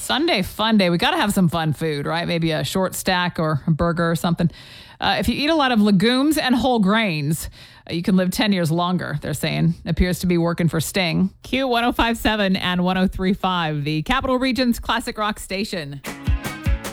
Sunday fun day. We got to have some fun food, right? Maybe a short stack or a burger or something. If you eat a lot of legumes and whole grains, you can live 10 years longer, they're saying. Appears to be working for Sting. Q1057 and 1035, the Capital Region's classic rock station.